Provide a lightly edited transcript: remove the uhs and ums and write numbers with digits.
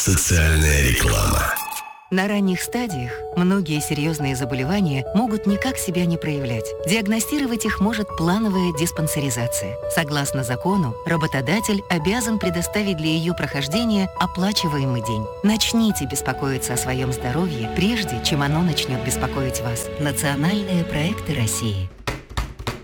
Социальная реклама. На ранних стадиях многие серьезные заболевания могут никак себя не проявлять. Диагностировать их может плановая диспансеризация. Согласно закону, работодатель обязан предоставить для ее прохождения оплачиваемый день. Начните беспокоиться о своем здоровье, прежде чем оно начнет беспокоить вас. Национальные проекты России.